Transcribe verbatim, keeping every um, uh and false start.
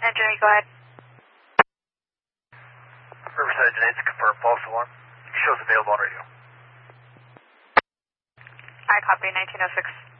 Jenny, go ahead. Riverside Jenny, confirm false alarm. Shows available on radio. I copy nineteen oh six.